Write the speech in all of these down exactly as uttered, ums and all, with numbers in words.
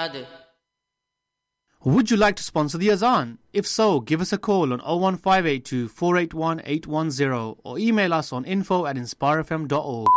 بعد. Would you like to sponsor the Azan? If so, give us a call on oh one five eight two, four eight one, eight one zero or email us on info at inspire f m dot org.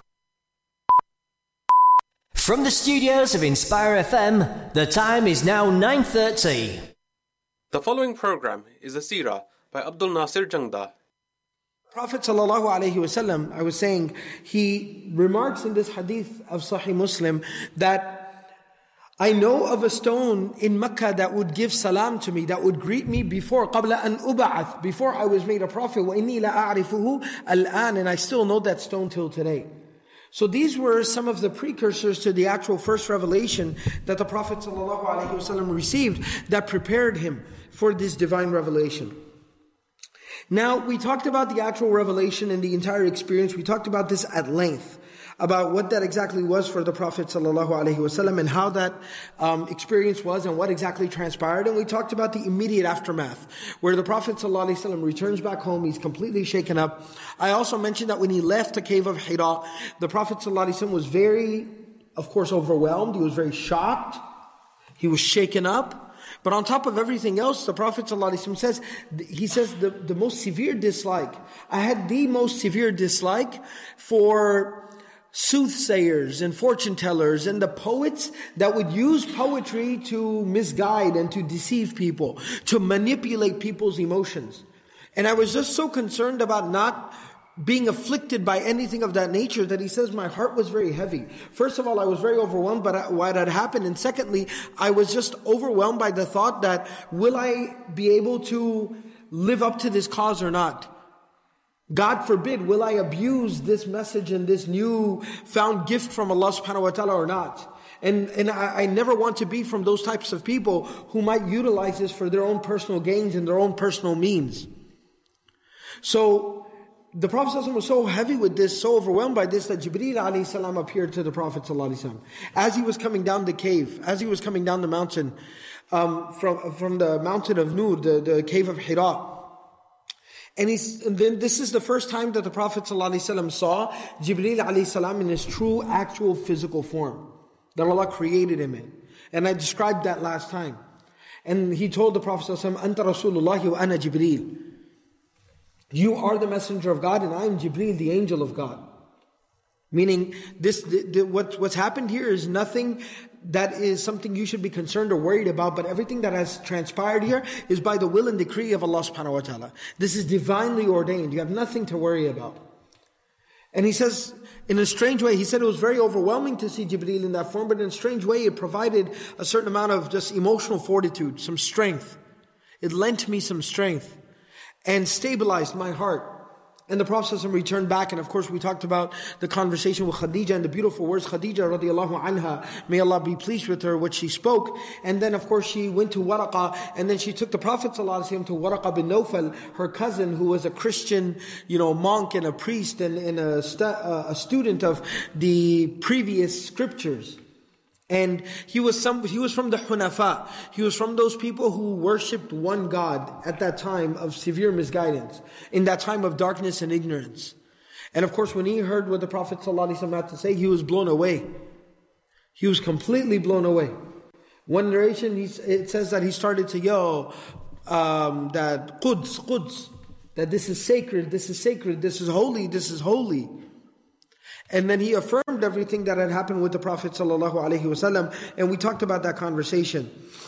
From the studios of Inspire F M, the time is now nine thirty. The following program is a seerah by Abdul Nasir Jangda. Prophet sallallahu alaihi wasallam, I was saying, he remarks in this hadith of Sahih Muslim that I know of a stone in Mecca that would give salam to me, that would greet me before قبل أن أبعث, before I was made a prophet. وإني لأعرفه الآن, and I still know that stone till today. So these were some of the precursors to the actual first revelation that the Prophet ﷺ received that prepared him for this divine revelation. Now, we talked about the actual revelation and the entire experience. We talked about this at length, about what that exactly was for the Prophet ﷺ and how that um, experience was and what exactly transpired. And we talked about the immediate aftermath, where the Prophet ﷺ returns back home, he's completely shaken up. I also mentioned that when he left the cave of Hira, the Prophet ﷺ was very, of course, overwhelmed. He was very shocked. He was shaken up. But on top of everything else, the Prophet ﷺ says, he says the, the most severe dislike, I had the most severe dislike for soothsayers and fortune tellers and the poets that would use poetry to misguide and to deceive people, to manipulate people's emotions. And I was just so concerned about not being afflicted by anything of that nature that he says my heart was very heavy. First of all, I was very overwhelmed by what had happened. And secondly, I was just overwhelmed by the thought that will I be able to live up to this cause or not? God forbid, will I abuse this message and this new found gift from Allah subhanahu wa ta'ala or not? And, and I, I never want to be from those types of people who might utilize this for their own personal gains and their own personal means. So, the Prophet ﷺ was so heavy with this, so overwhelmed by this, that Jibreel alayhi salam appeared to the Prophet ﷺ. As he was coming down the cave, as he was coming down the mountain, um, from, from the mountain of Nur, the, the cave of Hira. And, he's, and then this is the first time that the Prophet ﷺ saw Jibreel alayhi salam in his true, actual physical form that Allah created him in. And I described that last time. And he told the Prophet ﷺ, Anta Rasulullahi wa ana Jibreel. You are the messenger of God and I am Jibreel, the angel of God. Meaning, this the, the, what, what's happened here is nothing that is something you should be concerned or worried about, but everything that has transpired here is by the will and decree of Allah subhanahu wa ta'ala. This is divinely ordained. You have nothing to worry about. And he says, in a strange way, he said it was very overwhelming to see Jibreel in that form, but in a strange way it provided a certain amount of just emotional fortitude, some strength. It lent me some strength and stabilized my heart. And the Prophet ﷺ returned back, and of course we talked about the conversation with Khadija and the beautiful words Khadija radiallahu anha, may Allah be pleased with her, what she spoke. And then of course she went to Waraqa, and then she took the Prophet ﷺ to Waraqa bin Nawfal, her cousin, who was a Christian, you know, monk and a priest and, and a, stu- uh, a student of the previous scriptures. And he was some. He was from the Hunafa. He was from those people who worshipped one God at that time of severe misguidance, in that time of darkness and ignorance. And of course, when he heard what the Prophet ﷺ had to say, he was blown away. He was completely blown away. One narration, he, it says that he started to yell um, that Quds, Quds, that this is sacred, this is sacred, this is holy, this is holy. And then he affirmed everything that had happened with the Prophet ﷺ, and we talked about that conversation.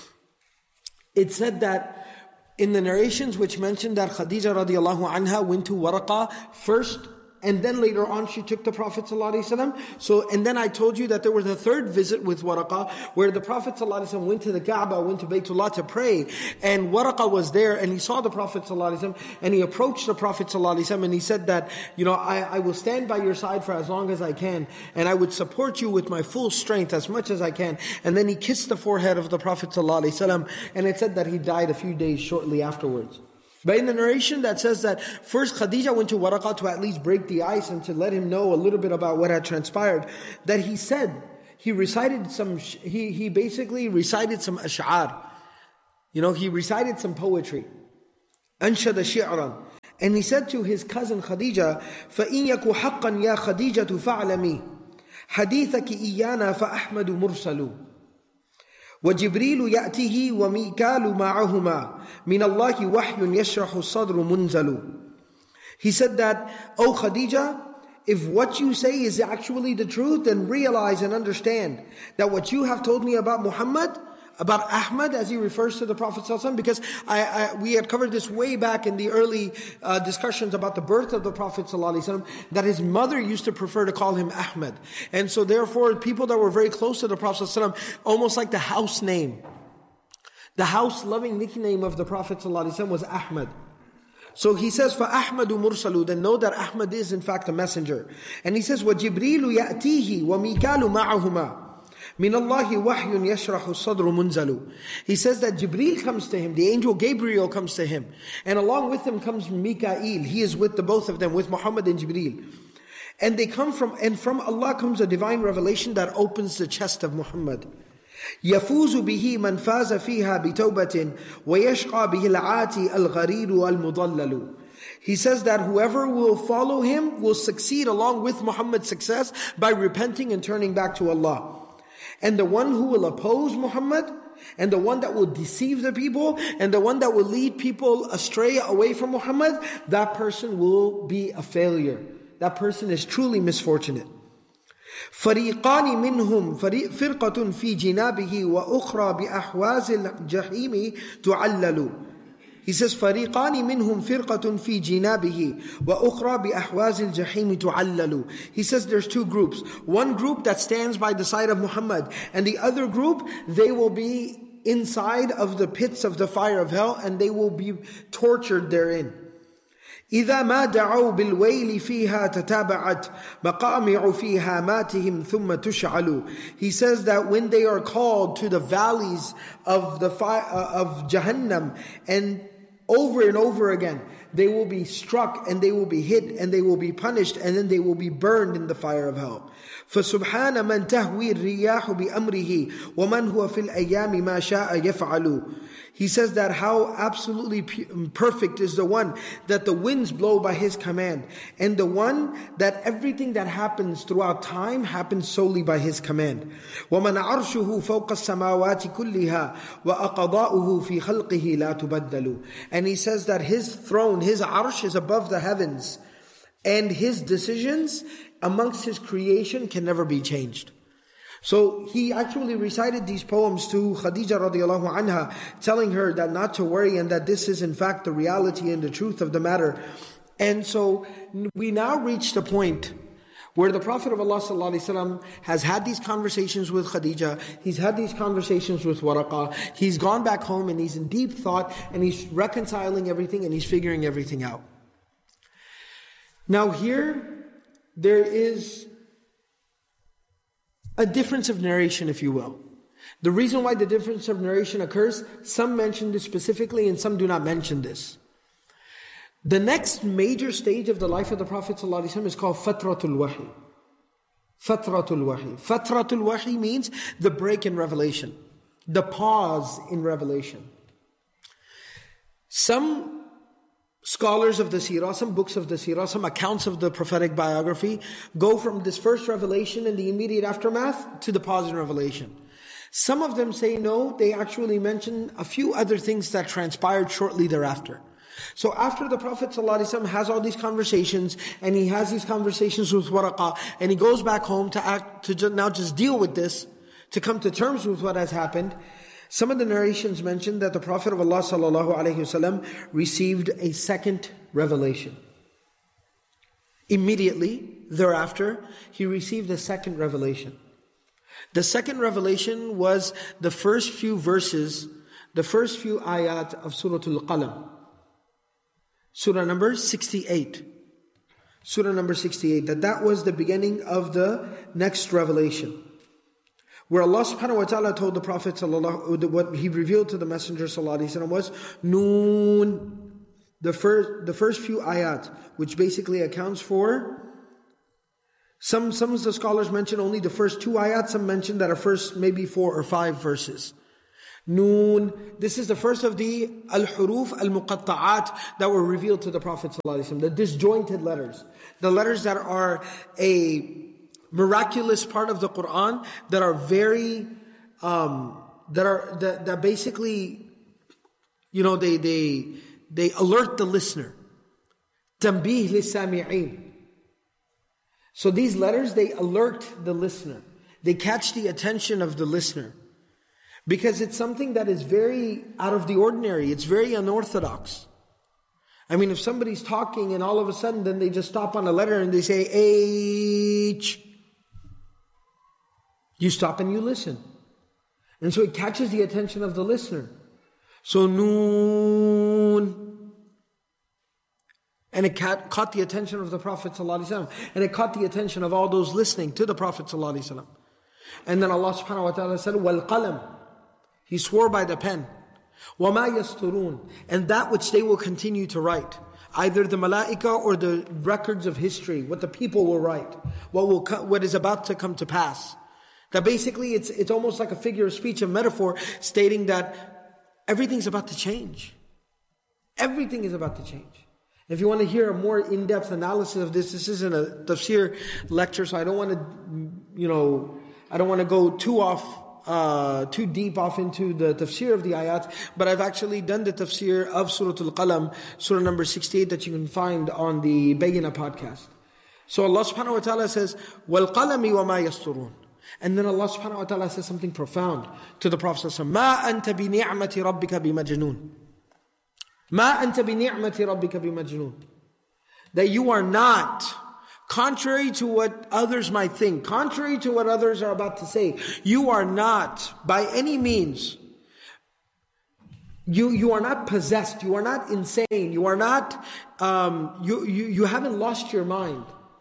It said that in the narrations which mentioned that Khadija radiallahu anha went to Waraqa first, and then later on she took the Prophet ﷺ. So, and then I told you that there was a third visit with Waraqa, where the Prophet ﷺ went to the Kaaba, went to Baytullah to pray, and Waraqa was there, and he saw the Prophet ﷺ, and he approached the Prophet ﷺ, and he said that, you know, I, I will stand by your side for as long as I can, and I would support you with my full strength as much as I can. And then he kissed the forehead of the Prophet ﷺ, and it said that he died a few days shortly afterwards. But in the narration that says that first Khadija went to Waraqa to at least break the ice and to let him know a little bit about what had transpired, that he said, he recited some, he, he basically recited some ash'ar. You know, he recited some poetry. Anshada shi'ran. And he said to his cousin Khadija, فَإِن يَكُ حَقًّا يَا خَدِيجَةُ فَعْلَمِي حَدِيثَكِ إِيَّانَا فَأَحْمَدُ مُرْسَلُ. وَجِبْرِيلُ يَأْتِهِ وَمِيكَالُ مَعَهُمَا مِنَ اللَّهِ وَحْيٌ يَشْرَحُ الصَّدْرُ مُنْزَلُ. He said that, "O Khadija, if what you say is actually the truth, then realize and understand that what you have told me about Muhammad, about Ahmad," as he refers to the Prophet ﷺ, because I, I, we had covered this way back in the early uh, discussions about the birth of the Prophet ﷺ, that his mother used to prefer to call him Ahmad. And so therefore, people that were very close to the Prophet ﷺ, almost like the house name, the house-loving nickname of the Prophet ﷺ was Ahmad. So he says, فَأَحْمَدُ مُرْسَلُ, then know that Ahmad is in fact a messenger. And he says, وَجِبْرِيلُ يَأْتِيهِ وَمِيكَالُ مَعَهُمَا مِنَ اللَّهِ وَحْيٌ يَشْرَحُ الصَّدْرُ مُنْزَلُ. He says that Jibreel comes to him, the angel Gabriel comes to him, and along with him comes Mikael. He is with the both of them, with Muhammad and Jibreel. And they come from, and from Allah comes a divine revelation that opens the chest of Muhammad. يفوز به من فاز فيها بتوبة ويشقى به العاتي الغرير المضلل. He says that whoever will follow him will succeed along with Muhammad's success by repenting and turning back to Allah. And the one who will oppose Muhammad, and the one that will deceive the people, and the one that will lead people astray away from Muhammad, that person will be a failure. That person is truly misfortunate. فَرِيقَانِ مِنْهُمْ فِرْقَةٌ فِي جِنَابِهِ وَأُخْرَى بِأَحْوَازِ الْجَحِيمِ تُعَلَّلُ. He says, فَرِيقَانِ مِنْهُمْ فِرْقَةٌ فِي جِنَابِهِ وَأُخْرَى بِأَحْوَازِ الْجَحِيمِ تُعَلَّلُ. He says there's two groups. One group that stands by the side of Muhammad, and the other group, they will be inside of the pits of the fire of hell, and they will be tortured therein. إذا ما دعوا بالويل فيها تتابعت مقامع في هاماتهم ثم تشعل. He says that when they are called to the valleys of the fire of Jahannam, and over and over again they will be struck and they will be hit and they will be punished, and then they will be burned in the fire of hell. فسبحان من تهوي الرياح بأمره ومن هو في الأيام ما شاء يفعل. He says that how absolutely perfect is the one that the winds blow by his command, and the one that everything that happens throughout time happens solely by his command. وَمَنْ عَرْشُهُ فَوْقَ السَّمَاوَاتِ كُلِّهَا وَأَقَضَاؤُهُ فِي خَلْقِهِ لَا تُبَدَّلُ. And he says that his throne, his arsh is above the heavens, and his decisions amongst his creation can never be changed. So he actually recited these poems to Khadija radiallahu anha, telling her that not to worry, and that this is in fact the reality and the truth of the matter. And so we now reach the point where the Prophet of Allah sallallahu alaihi wasallam has had these conversations with Khadija, he's had these conversations with Waraqa, he's gone back home and he's in deep thought, and he's reconciling everything and he's figuring everything out. Now here, there is a difference of narration, if you will. The reason why the difference of narration occurs, some mention this specifically and some do not mention this. The next major stage of the life of the Prophet ﷺ is called Fatratul Wahi. Fatratul Wahi. Fatratul Wahi means the break in revelation, the pause in revelation. Some scholars of the seerah, some books of the seerah, some accounts of the prophetic biography go from this first revelation and the immediate aftermath to the pause in revelation. Some of them say no, they actually mention a few other things that transpired shortly thereafter. So after the Prophet ﷺ has all these conversations, and he has these conversations with Waraqa, and he goes back home to act, to just, now just deal with this, to come to terms with what has happened, some of the narrations mention that the Prophet of Allah sallallahu alaihi wasallam received a second revelation. Immediately thereafter, he received a second revelation. The second revelation was the first few verses, the first few ayat of Surah Al-Qalam. Surah number sixty-eight. Surah number sixty-eight. That that was the beginning of the next revelation, where Allah subhanahu wa ta'ala told the Prophet sallallahu, what he revealed to the Messenger sallallahu alaihi wasallam was Noon. The first, the first few ayat, which basically accounts for, some, some of the scholars mention only the first two ayat, some mention that are first maybe four or five verses. Noon. This is the first of the al-huruf al-muqatta'at that were revealed to the Prophet sallallahu alaihi wasallam, the disjointed letters, the letters that are a miraculous part of the Quran, that are very um, that are that, that basically, you know, they they they alert the listener. Tanbih lis-sami'in. So these letters, they alert the listener. They catch the attention of the listener. Because it's something that is very out of the ordinary. It's very unorthodox. I mean, if somebody's talking and all of a sudden then they just stop on a letter and they say H, you stop and you listen. And so it catches the attention of the listener. So Noon. And it caught the attention of the Prophet ﷺ. And it caught the attention of all those listening to the Prophet ﷺ. And then Allah subhanahu wa ta'ala said, وَالْقَلَمِ. He swore by the pen. وَمَا يَسْطُرُونَ. And that which they will continue to write. Either the malaika or the records of history. What the people will write. What will co- what is about to come to pass. That basically it's it's almost like a figure of speech, a metaphor, stating that everything's about to change. Everything is about to change. If you want to hear a more in-depth analysis of this, this isn't a tafsir lecture, so I don't want to, you know, I don't want to go too off, uh, too deep off into the tafsir of the ayat, but I've actually done the tafsir of Surah Al-Qalam, Surah number sixty-eight, that you can find on the Bayyinah podcast. So Allah subhanahu wa ta'ala says, وَالْقَلَمِ وَمَا يَسْطُرُونَ. And then Allah subhanahu wa ta'ala says something profound to the Prophet sallallahu alaihi wasallam. مَا أَنْتَ بِنِعْمَةِ رَبِّكَ بِمَجْنُونَ. مَا أَنْتَ بِنِعْمَةِ رَبِّكَ بِمَجْنُونَ. That you are not, contrary to what others might think, contrary to what others are about to say, you are not, by any means, you you are not possessed, you are not insane, you are not, um, you, you, you haven't lost your mind.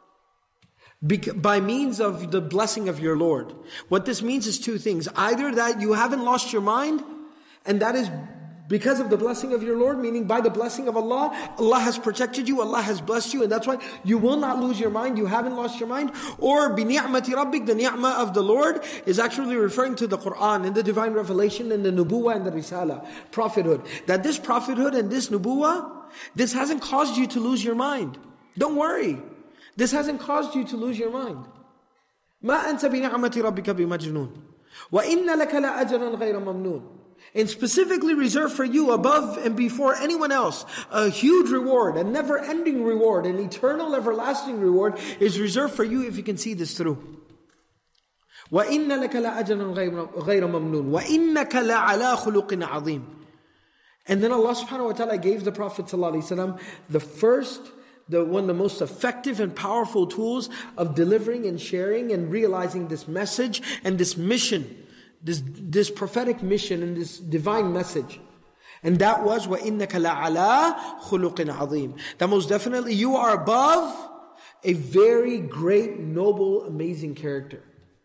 By means of the blessing of your Lord. What this means is two things. Either that you haven't lost your mind, and that is because of the blessing of your Lord, meaning by the blessing of Allah, Allah has protected you, Allah has blessed you, and that's why you will not lose your mind, you haven't lost your mind. Or بِنِعْمَةِ رَبِّكَ, the ni'mah of the Lord is actually referring to the Qur'an and the divine revelation and the nubuwah and the risala, prophethood. That this prophethood and this nubuwah, this hasn't caused you to lose your mind. Don't worry. This hasn't caused you to lose your mind. مَا أَنْتَ بِنِعْمَةِ رَبِّكَ بِمَجْنُونَ وَإِنَّ لَكَ لَأَجْرًا غَيْرَ مَمْنُونَ. And specifically reserved for you above and before anyone else, a huge reward, a never-ending reward, an eternal, everlasting reward is reserved for you if you can see this through. وَإِنَّ لَكَ لَأَجْرًا غَيْرَ مَمْنُونَ وَإِنَّكَ لَعَلَى خُلُقٍ عَظِيمٍ. And then Allah subhanahu wa ta'ala gave the Prophet ﷺ the first, the one of the most effective and powerful tools of delivering and sharing and realizing this message and this mission. This, this prophetic mission and this divine message. And that was وَإِنَّكَ لَعَلَىٰ خُلُقٍ عَظِيمٍ. That most definitely you are above a very great, noble, amazing character.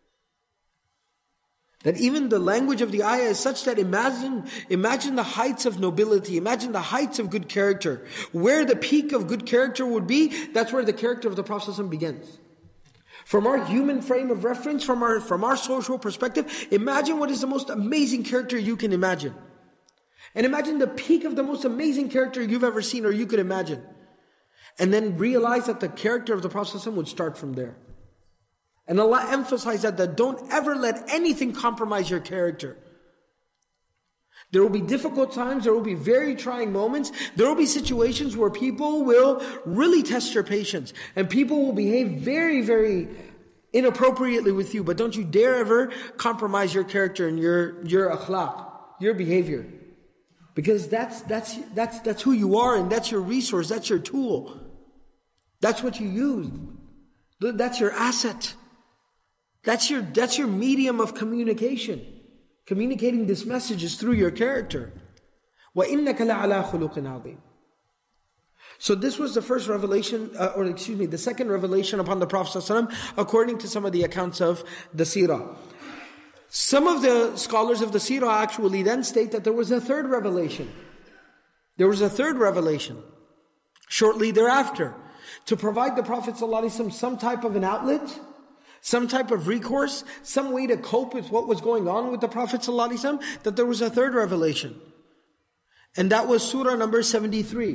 That even the language of the ayah is such that imagine, imagine the heights of nobility, imagine the heights of good character. Where the peak of good character would be, that's where the character of the Prophet ﷺ begins. From our human frame of reference, from our, from our social perspective, imagine what is the most amazing character you can imagine. And imagine the peak of the most amazing character you've ever seen or you could imagine. And then realize that the character of the Prophet ﷺ would start from there. And Allah emphasized that, that don't ever let anything compromise your character. There will be difficult times, there will be very trying moments, there will be situations where people will really test your patience. And people will behave very, very inappropriately with you. But don't you dare ever compromise your character and your, your akhlaq, your behavior. Because that's, that's, that's, that's who you are and that's your resource, that's your tool. That's what you use. That's your asset. That's your, that's your medium of communication. Communicating this message is through your character. وَإِنَّكَ لَعَلَىٰ خُلُقٍ عَظِيمٍ. So this was the first revelation, uh, or excuse me, the second revelation upon the Prophet ﷺ, according to some of the accounts of the seerah. Some of the scholars of the seerah actually then state that there was a third revelation. There was a third revelation shortly thereafter to provide the Prophet ﷺ some type of an outlet, some type of recourse, some way to cope with what was going on with the Prophet ﷺ, that there was a third revelation. And that was surah number seventy-three.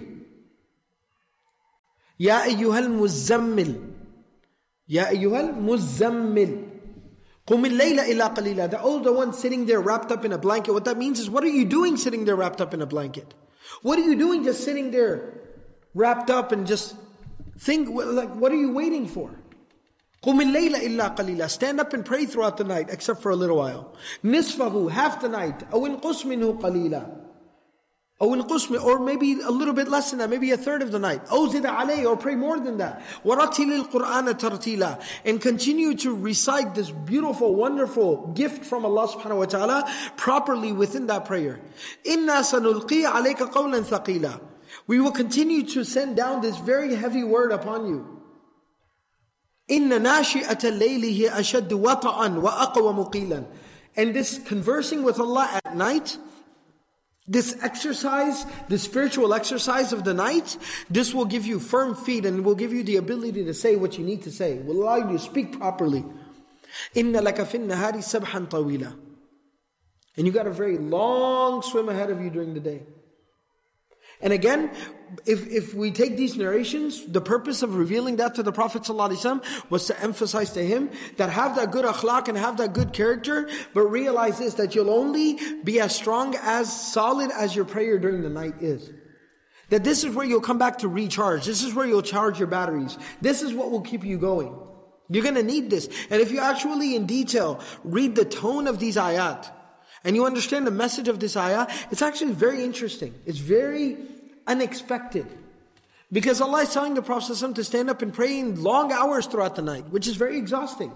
Ya ayyuhal muzammil. Ya ayyuhal muzammil. قُمِ اللَّيْلَ إِلَّا قَلِيلًا. The older one sitting there wrapped up in a blanket. What that means is, what are you doing sitting there wrapped up in a blanket? What are you doing just sitting there wrapped up and just think, like, what are you waiting for? قُمِ اللَّيْلَ إِلَّا قَلِيلًا. Stand up and pray throughout the night, except for a little while. نِصْفَهُ, half the night. أَوْ انْقُصْ مِنْهُ قَلِيلًا. أو القسم, or maybe a little bit less than that, maybe a third of the night. أو زد عليه, or pray more than that. وَرَتِّلِ الْقُرْآنَ تَرْتِيلًا. And continue to recite this beautiful, wonderful gift from Allah subhanahu wa ta'ala properly within that prayer. إِنَّا سَنُلْقِي عَلَيْكَ قَوْلًا ثَقِيلًا. We will continue to send down this very heavy word upon you. إِنَّ نَاشِئَةَ اللَّيْلِ هِيَ أَشَدُّ وَطَئًا وَأَقْوَمُ قِيلًا. And this conversing with Allah at night, this exercise, this spiritual exercise of the night, this will give you firm feet and will give you the ability to say what you need to say. Will allow you to speak properly. إِنَّ لَكَ فِي النَّهَارِ سَبْحًا طَوِيلًا. And you got a very long swim ahead of you during the day. And again, if if we take these narrations, the purpose of revealing that to the Prophet ﷺ was to emphasize to him that have that good akhlaq and have that good character, but realize this, that you'll only be as strong, as solid as your prayer during the night is. That this is where you'll come back to recharge. This is where you'll charge your batteries. This is what will keep you going. You're going to need this. And if you actually in detail read the tone of these ayat, and you understand the message of this ayah, it's actually very interesting. It's very unexpected. Because Allah is telling the Prophet ﷺ to stand up and pray in long hours throughout the night, which is very exhausting.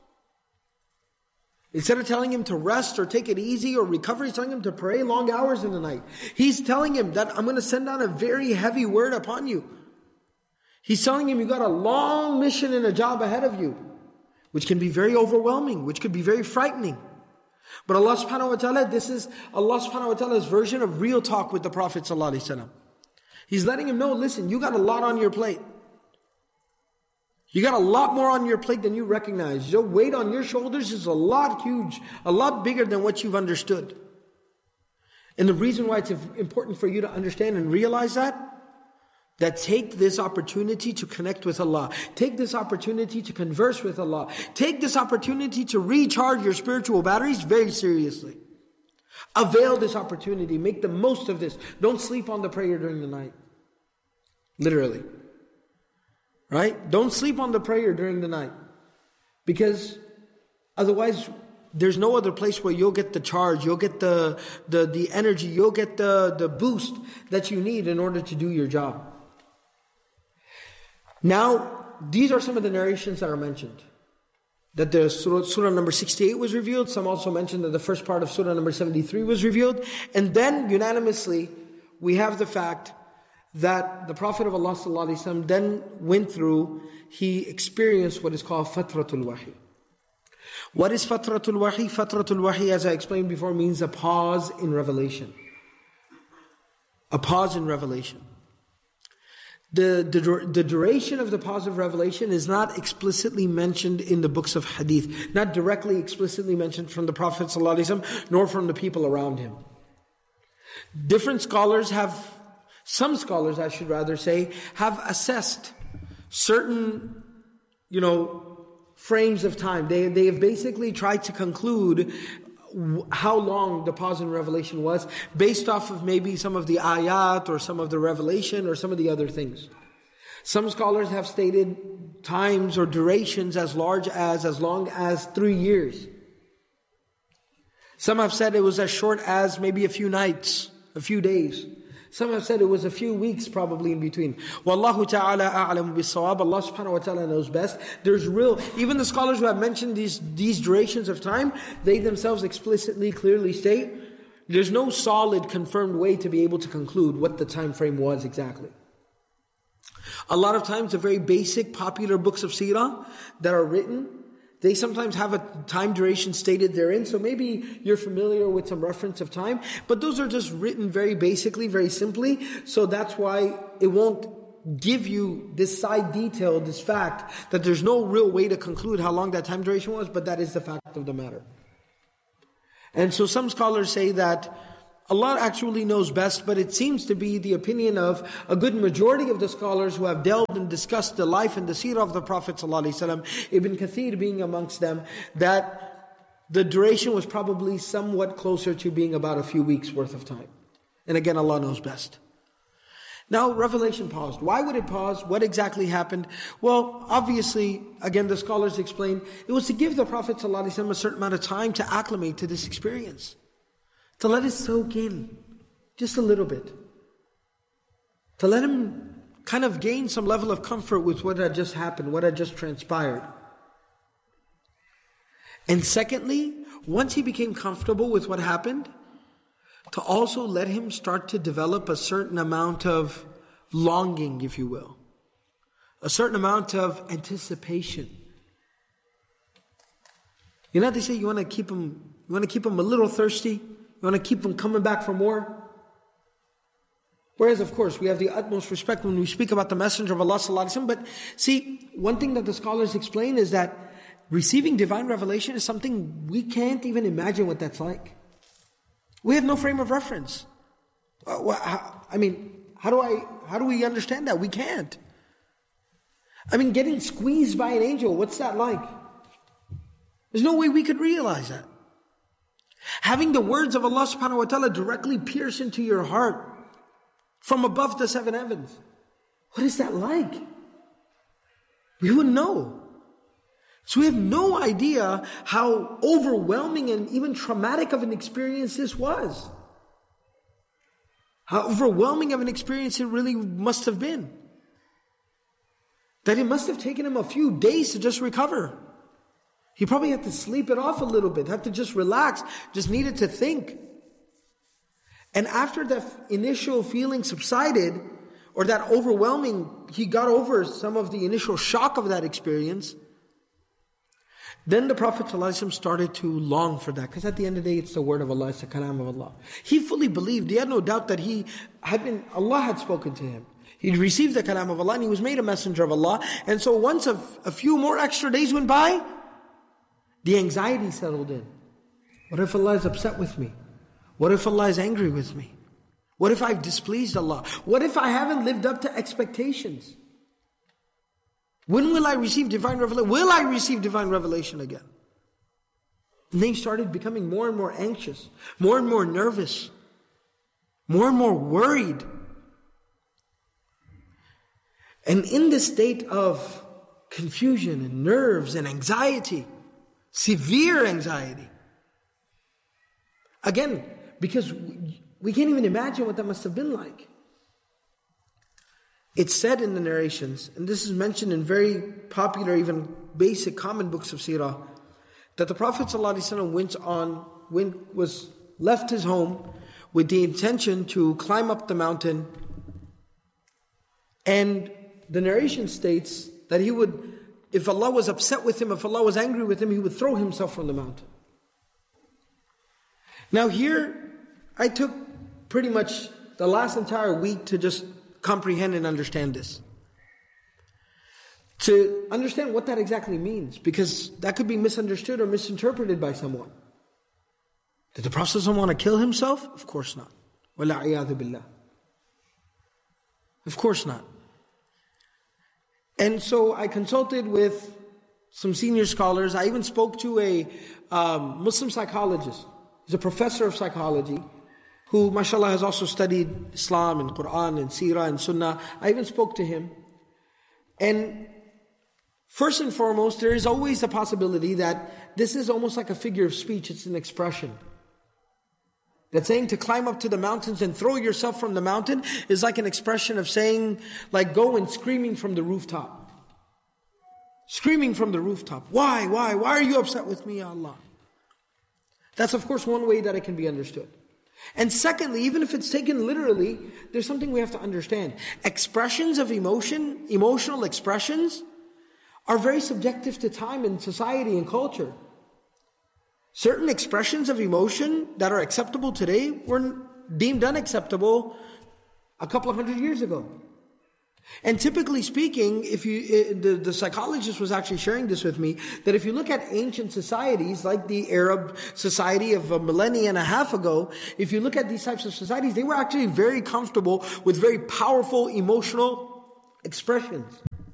Instead of telling him to rest or take it easy or recover, he's telling him to pray long hours in the night. He's telling him that I'm going to send down a very heavy word upon you. He's telling him you got a long mission and a job ahead of you, which can be very overwhelming, which could be very frightening. But Allah subhanahu wa ta'ala, this is Allah subhanahu wa ta'ala's version of real talk with the Prophet sallallahu alaihi wasallam. He's letting him know, listen, you got a lot on your plate. You got a lot more on your plate than you recognize. Your weight on your shoulders is a lot huge, a lot bigger than what you've understood. And the reason why it's important for you to understand and realize that, that take this opportunity to connect with Allah. Take this opportunity to converse with Allah. Take this opportunity to recharge your spiritual batteries very seriously. Avail this opportunity. Make the most of this. Don't sleep on the prayer during the night. Literally. Right? Don't sleep on the prayer during the night. Because otherwise, there's no other place where you'll get the charge, you'll get the, the, the energy, you'll get the, the boost that you need in order to do your job. Now, these are some of the narrations that are mentioned. That the surah, surah number sixty-eight was revealed. Some also mentioned that the first part of surah number seventy-three was revealed. And then, unanimously, we have the fact that the Prophet of Allah sallallahu alaihi wasallam then went through, he experienced what is called fatratul wahi. What is fatratul wahi? Fatratul wahi, as I explained before, means a pause in revelation. A pause in revelation. The, the, the duration of the pause of revelation is not explicitly mentioned in the books of hadith, not directly explicitly mentioned from the Prophet ﷺ, nor from the people around him. Different scholars have, some scholars I should rather say, have assessed certain, you know, frames of time. They, they have basically tried to conclude how long the pause in revelation was, based off of maybe some of the ayat or some of the revelation or some of the other things. Some scholars have stated times or durations as large as, as long as three years. Some have said it was as short as maybe a few nights, a few days. Some have said it was a few weeks probably in between. Wallahu ta'ala a'lamu bis-sawab. Allah subhanahu wa ta'ala knows best. There's real, even the scholars who have mentioned these, these durations of time, they themselves explicitly, clearly state, there's no solid confirmed way to be able to conclude what the time frame was exactly. A lot of times the very basic popular books of seerah that are written, they sometimes have a time duration stated therein. So maybe you're familiar with some reference of time. But those are just written very basically, very simply. So that's why it won't give you this side detail, this fact, that there's no real way to conclude how long that time duration was. But that is the fact of the matter. And so some scholars say that Allah actually knows best, but it seems to be the opinion of a good majority of the scholars who have delved and discussed the life and the seerah of the Prophet ﷺ, Ibn Kathir being amongst them, that the duration was probably somewhat closer to being about a few weeks worth of time. And again, Allah knows best. Now, revelation paused. Why would it pause? What exactly happened? Well, obviously, again, the scholars explain, it was to give the Prophet ﷺ a certain amount of time to acclimate to this experience. To let it soak in, just a little bit. To let him kind of gain some level of comfort with what had just happened, what had just transpired. And secondly, once he became comfortable with what happened, to also let him start to develop a certain amount of longing, if you will. A certain amount of anticipation. You know, they say you want to keep him, you want to keep him a little thirsty. You want to keep him coming back for more. Whereas, of course, we have the utmost respect when we speak about the Messenger of Allah sallallahu alaihi wasallam. But see, one thing that the scholars explain is that receiving divine revelation is something we can't even imagine what that's like. We have no frame of reference. I mean, how do I, how do we understand that? We can't. I mean, getting squeezed by an angel, what's that like? There's no way we could realize that. Having the words of Allah subhanahu wa ta'ala directly pierce into your heart from above the seven heavens. What is that like? We wouldn't know. So we have no idea how overwhelming and even traumatic of an experience this was. How overwhelming of an experience it really must have been. That it must have taken him a few days to just recover. He probably had to sleep it off a little bit, had to just relax, just needed to think. And after that initial feeling subsided, or that overwhelming, he got over some of the initial shock of that experience, then the Prophet ﷺ started to long for that. Because at the end of the day, it's the word of Allah, it's the kalam of Allah. He fully believed, he had no doubt that he had been, Allah had spoken to him. He'd received the kalam of Allah and he was made a messenger of Allah. And so once a, a few more extra days went by, the anxiety settled in. What if Allah is upset with me? What if Allah is angry with me? What if I've displeased Allah? What if I haven't lived up to expectations? When will I receive divine revelation? Will I receive divine revelation again? And they started becoming more and more anxious, more and more nervous, more and more worried. And in this state of confusion and nerves and anxiety, severe anxiety, again, because we can't even imagine what that must have been like. It's said in the narrations, and this is mentioned in very popular, even basic common books of seerah, that the Prophet ﷺ went on, went, was left his home with the intention to climb up the mountain. And the narration states that he would, if Allah was upset with him, if Allah was angry with him, he would throw himself from the mountain. Now here, I took pretty much the last entire week to just comprehend and understand this. To understand what that exactly means, because that could be misunderstood or misinterpreted by someone. Did the Prophet want to kill himself? Of course not. وَلَعِيَاذُ بِاللَّهِ. Of course not. And so I consulted with some senior scholars. I even spoke to a um, Muslim psychologist. He's a professor of psychology, who, mashallah, has also studied Islam and Quran and Seerah and Sunnah. I even spoke to him. And first and foremost, there is always the possibility that this is almost like a figure of speech. It's an expression. That saying to climb up to the mountains and throw yourself from the mountain is like an expression of saying, like go and screaming from the rooftop. Screaming from the rooftop. Why, why, why are you upset with me, Ya Allah? That's of course one way that it can be understood. And secondly, even if it's taken literally, there's something we have to understand. Expressions of emotion, emotional expressions, are very subjective to time and society and culture. Certain expressions of emotion that are acceptable today were deemed unacceptable a couple of hundred years ago. And typically speaking, if you, the, the psychologist was actually sharing this with me, that if you look at ancient societies, like the Arab society of a millennia and a half ago, if you look at these types of societies, they were actually very comfortable with very powerful emotional expressions.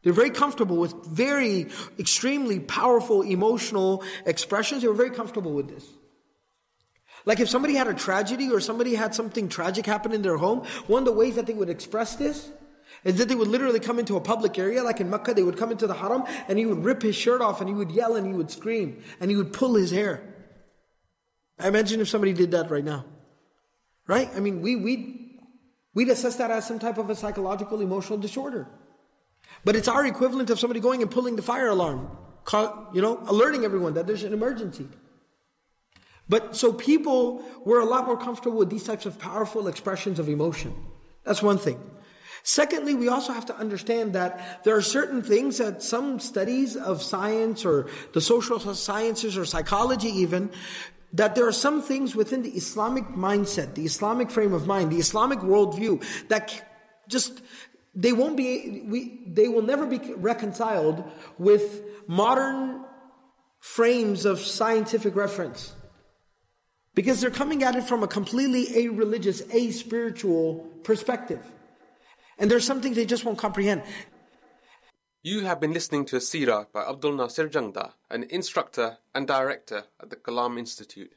They were very comfortable with very extremely powerful emotional expressions. They were very comfortable with this. Like if somebody had a tragedy or somebody had something tragic happen in their home, one of the ways that they would express this is that they would literally come into a public area, like in Mecca, they would come into the haram and he would rip his shirt off and he would yell and he would scream and he would pull his hair. I imagine if somebody did that right now. Right? I mean, we, we, we'd assess that as some type of a psychological, emotional disorder. But it's our equivalent of somebody going and pulling the fire alarm, you know, alerting everyone that there's an emergency. But so people were a lot more comfortable with these types of powerful expressions of emotion. That's one thing. Secondly, we also have to understand that there are certain things that some studies of science or the social sciences or psychology even, that there are some things within the Islamic mindset, the Islamic frame of mind, the Islamic worldview that just, they won't be, we, they will never be reconciled with modern frames of scientific reference. Because they're coming at it from a completely a-religious, a-spiritual perspective. And there's some things they just won't comprehend. You have been listening to a seerah by Abdul Nasir Jangda, an instructor and director at the Kalam Institute.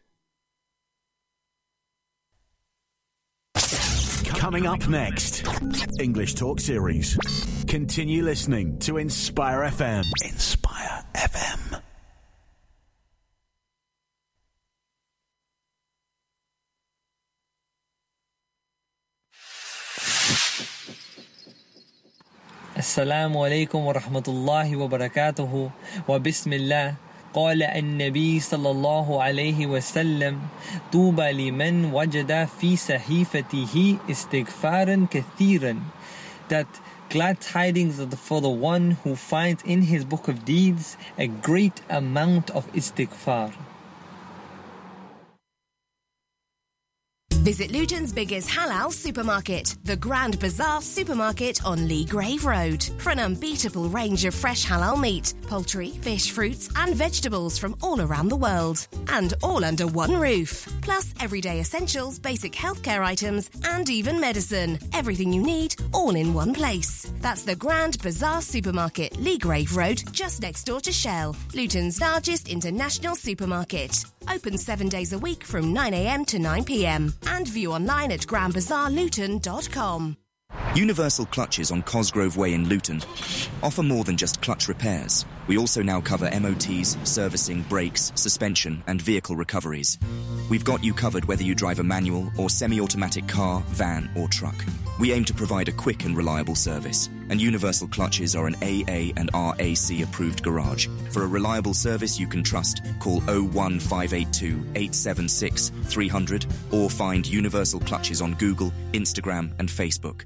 Coming up next, English Talk Series. Continue listening to Inspire F M. Inspire F M. السلام عليكم ورحمة الله وبركاته وبسم الله قال النبي صلى الله عليه وسلم طوبى لمن وجد في صحيفته استغفارا كثيرا, that glad tidings are for the one who finds in his book of deeds a great amount of istighfar. Visit Luton's biggest halal supermarket, the Grand Bazaar Supermarket on Lee Grave Road, for an unbeatable range of fresh halal meat, poultry, fish, fruits and vegetables from all around the world. And all under one roof. Plus everyday essentials, basic healthcare items and even medicine. Everything you need, all in one place. That's the Grand Bazaar Supermarket, Lee Grave Road, just next door to Shell, Luton's largest international supermarket. Open seven days a week from nine a m to nine p m and view online at grand bazaar luton dot com. Universal Clutches on Cosgrove Way in Luton offer more than just clutch repairs. We also now cover M O Ts, servicing, brakes, suspension and vehicle recoveries. We've got you covered whether you drive a manual or semi-automatic car, van or truck. We aim to provide a quick and reliable service, and Universal Clutches are an A A and R A C approved garage. For a reliable service you can trust, call oh one five eight two, eight seven six, three hundred or find Universal Clutches on Google, Instagram and Facebook.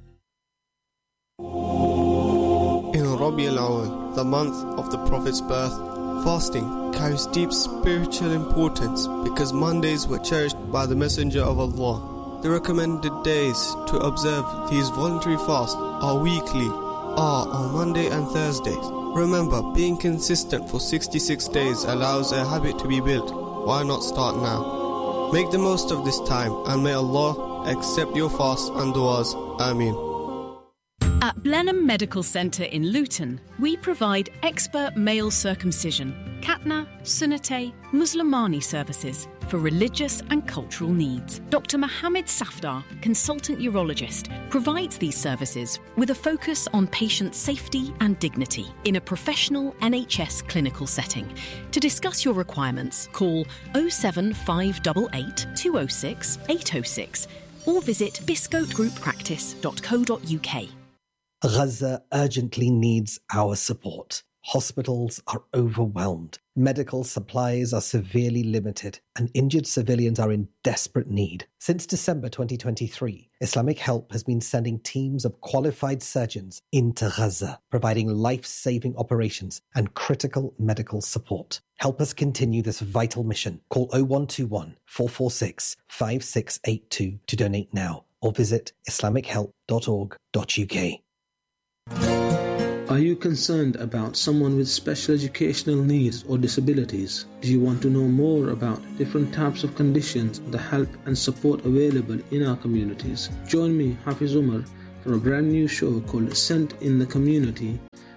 In Rabi al-Awwal, the month of the Prophet's birth, fasting carries deep spiritual importance because Mondays were cherished by the Messenger of Allah. The recommended days to observe these voluntary fasts are weekly, are on Monday and Thursdays. Remember, being consistent for sixty-six days allows a habit to be built. Why not start now? Make the most of this time and may Allah accept your fasts and du'as. Ameen. At Blenheim Medical Centre in Luton, we provide expert male circumcision, Khatna, Sunnate, Muslimani services for religious and cultural needs. Doctor Mohammed Safdar, consultant urologist, provides these services with a focus on patient safety and dignity in a professional N H S clinical setting. To discuss your requirements, call oh seven five eight eight, two oh six, eight oh six or visit biscote group practice dot co dot u k. Gaza urgently needs our support. Hospitals are overwhelmed. Medical supplies are severely limited, and injured civilians are in desperate need. Since December twenty twenty-three, Islamic Help has been sending teams of qualified surgeons into Gaza, providing life-saving operations and critical medical support. Help us continue this vital mission. Call oh one two one, four four six, five six eight two to donate now, or visit islamic help dot org dot u k. Are you concerned about someone with special educational needs or disabilities? Do you want to know more about different types of conditions, the help and support available in our communities? Join me, Hafiz Umar, for a brand new show called Sent in the Community,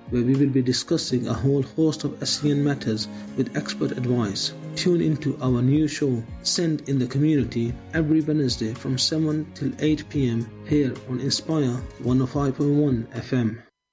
where we will be discussing a whole host of Assyrian matters with expert advice. Tune into our new show, Send in the Community, every Wednesday from seven till eight p.m. here on Inspire one oh five point one F M.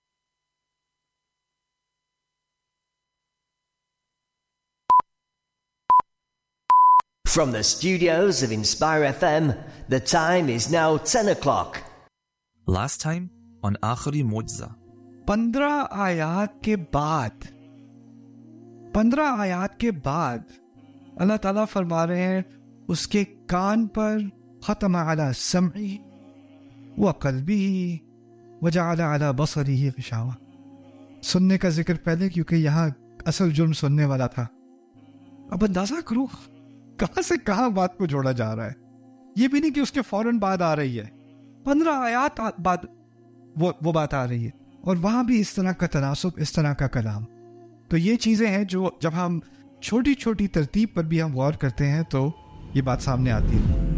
From the studios of Inspire F M, the time is now ten o'clock. Last time on Akhri Mujza. पंद्रह आयात के बाद पंद्रह आयात के बाद अल्लाह ताला फरमा रहे हैं उसके कान पर खत्म अला समई व क़ल्बी व जअल अला बसरिही ग़िशावा। सुनने का जिक्र पहले, क्योंकि यहाँ असल जुर्म सुनने वाला था। अब अंदाजा करो कहाँ से कहाँ बात को जोड़ा जा रहा है। ये भी नहीं कि उसके फौरन बाद आ रही है, पंद्रह आयात बाद वो वो बात आ रही है, और वहां भी इस तरह का तनासुब, इस तरह का कलाम। तो ये चीजें हैं जो जब हम छोटी छोटी तरतीब पर भी हम गौर करते हैं तो ये बात सामने आती है।